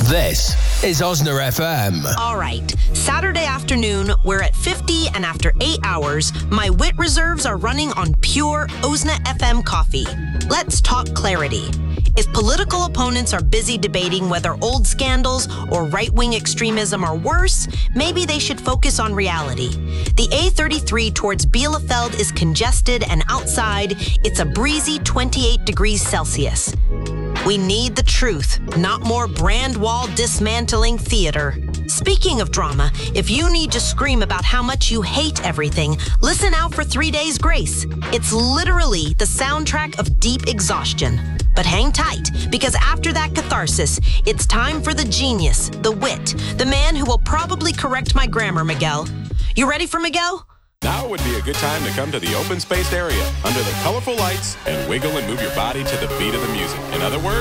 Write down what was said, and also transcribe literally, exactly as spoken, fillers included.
This is Osna F M. All right. Saturday afternoon, we're at fifty, and after eight hours, my wit reserves are running on pure Osna F M coffee. Let's talk clarity. If political opponents are busy debating whether old scandals or right-wing extremism are worse, maybe they should focus on reality. The A thirty-three towards Bielefeld is congested, and outside, it's a breezy twenty-eight degrees Celsius. We need the truth, not more brand wall dismantling theater. Speaking of drama, if you need to scream about how much you hate everything, listen out for Three Days Grace. It's literally the soundtrack of deep exhaustion. But hang tight, because after that catharsis, it's time for the genius, the wit, the man who will probably correct my grammar, Miguel. You ready for Miguel? Now would be a good time to come to the open spaced area under the colorful lights and wiggle and move your body to the beat of the music. In other words,